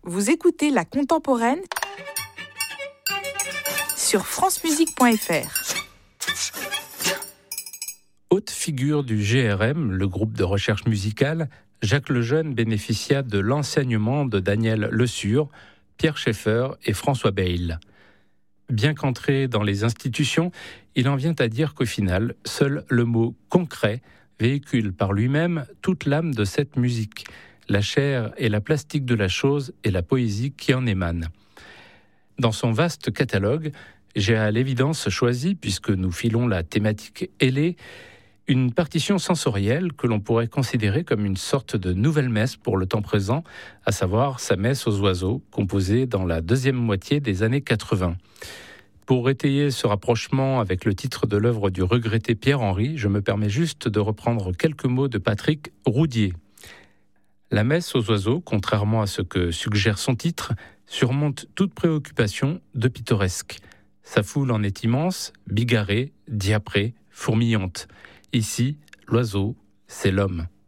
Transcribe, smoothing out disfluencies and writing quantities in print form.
Vous écoutez La Contemporaine sur francemusique.fr. Haute figure du GRM, le groupe de recherche musicale, Jacques Lejeune bénéficia de l'enseignement de Daniel Lesur, Pierre Schaeffer et François Bayle. Bien qu'entré dans les institutions, il en vient à dire qu'au final, seul le mot « concret » véhicule par lui-même toute l'âme de cette musique, la chair et la plastique de la chose et la poésie qui en émanent. Dans son vaste catalogue, j'ai à l'évidence choisi, puisque nous filons la thématique ailée, une partition sensorielle que l'on pourrait considérer comme une sorte de nouvelle messe pour le temps présent, à savoir sa messe aux oiseaux, composée dans la deuxième moitié des années 80. Pour étayer ce rapprochement avec le titre de l'œuvre du regretté Pierre Henry, je me permets juste de reprendre quelques mots de Patrick Roudier. La messe aux oiseaux, contrairement à ce que suggère son titre, surmonte toute préoccupation de pittoresque. Sa foule en est immense, bigarrée, diaprée, fourmillante. Ici, l'oiseau, c'est l'homme.